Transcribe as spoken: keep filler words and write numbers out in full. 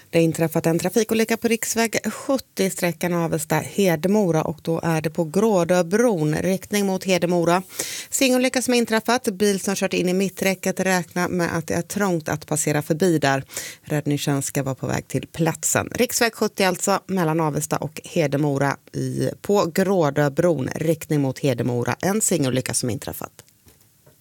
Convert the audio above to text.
Det har inträffat en trafikolycka på riksväg sjuttio sträckan Avesta-Hedemora och då är det på Grådöbron, riktning mot Hedemora. Singolycka som inträffat, bil som kört in i mitträcket, räknar med att det är trångt att passera förbi där. Räddningstjänst ska vara på väg till platsen. Riksväg sjuttio alltså mellan Avesta och Hedemora i, på Grådöbron, riktning mot Hedemora, en singolycka som inträffat.